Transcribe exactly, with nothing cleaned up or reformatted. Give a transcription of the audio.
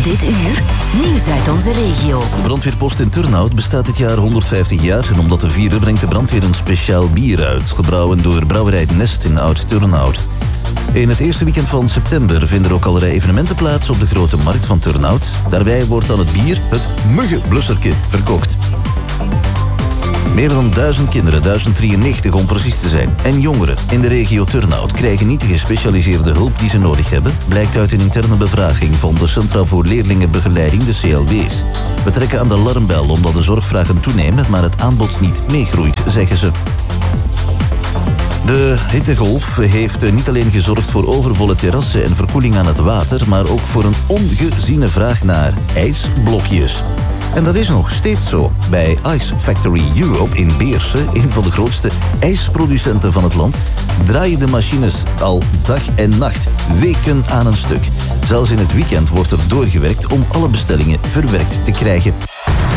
Dit uur, nieuws uit onze regio. De brandweerpost in Turnhout bestaat dit jaar honderdvijftig jaar. En om dat te vieren brengt de brandweer een speciaal bier uit. Gebrouwen door brouwerij Nest in Oud-Turnhout. In het eerste weekend van september vinden er ook allerlei evenementen plaats op de grote markt van Turnhout. Daarbij wordt aan het bier het muggenblusserke verkocht. Meer dan duizend kinderen, duizend drieënnegentig om precies te zijn, en jongeren in de regio Turnhout krijgen niet de gespecialiseerde hulp die ze nodig hebben, blijkt uit een interne bevraging van de Centra voor Leerlingenbegeleiding, de C L B's. We trekken aan de alarmbel omdat de zorgvragen toenemen, maar het aanbod niet meegroeit, zeggen ze. De hittegolf heeft niet alleen gezorgd voor overvolle terrassen en verkoeling aan het water, maar ook voor een ongeziene vraag naar ijsblokjes. En dat is nog steeds zo. Bij Ice Factory Europe in Beersen, een van de grootste ijsproducenten van het land, draaien de machines al dag en nacht, weken aan een stuk. Zelfs in het weekend wordt er doorgewerkt om alle bestellingen verwerkt te krijgen.